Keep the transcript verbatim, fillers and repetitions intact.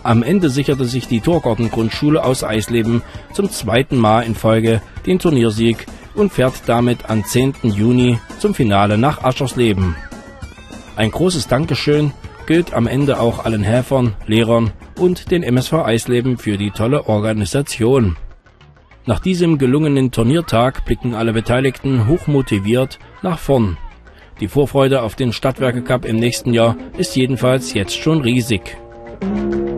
Am Ende sicherte sich die Thorgarten-Grundschule aus Eisleben zum zweiten Mal in Folge den Turniersieg und fährt damit am zehnten Juni zum Finale nach Aschersleben. Ein großes Dankeschön gilt am Ende auch allen Helfern, Lehrern und den M S V Eisleben für die tolle Organisation. Nach diesem gelungenen Turniertag blicken alle Beteiligten hochmotiviert nach vorn. Die Vorfreude auf den Stadtwerke Cup im nächsten Jahr ist jedenfalls jetzt schon riesig.